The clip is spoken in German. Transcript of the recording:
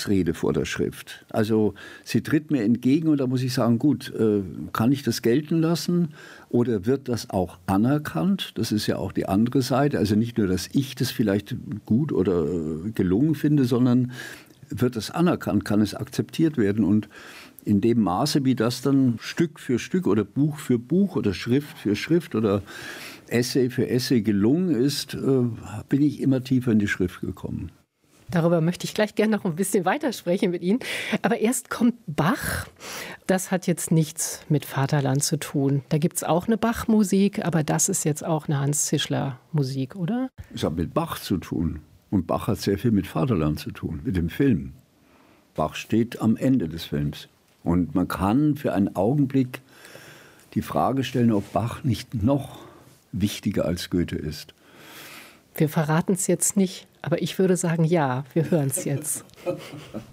Ausrede vor der Schrift. Also sie tritt mir entgegen und da muss ich sagen, gut, kann ich das gelten lassen oder wird das auch anerkannt? Das ist ja auch die andere Seite. Also nicht nur, dass ich das vielleicht gut oder gelungen finde, sondern wird das anerkannt, kann es akzeptiert werden. Und in dem Maße, wie das dann Stück für Stück oder Buch für Buch oder Schrift für Schrift oder Essay für Essay gelungen ist, bin ich immer tiefer in die Schrift gekommen. Darüber möchte ich gleich gerne noch ein bisschen weitersprechen mit Ihnen. Aber erst kommt Bach. Das hat jetzt nichts mit Vaterland zu tun. Da gibt es auch eine Bach-Musik, aber das ist jetzt auch eine Hans-Zischler-Musik, oder? Es hat mit Bach zu tun. Und Bach hat sehr viel mit Vaterland zu tun, mit dem Film. Bach steht am Ende des Films. Und man kann für einen Augenblick die Frage stellen, ob Bach nicht noch wichtiger als Goethe ist. Wir verraten es jetzt nicht, aber ich würde sagen, ja, wir hören es jetzt.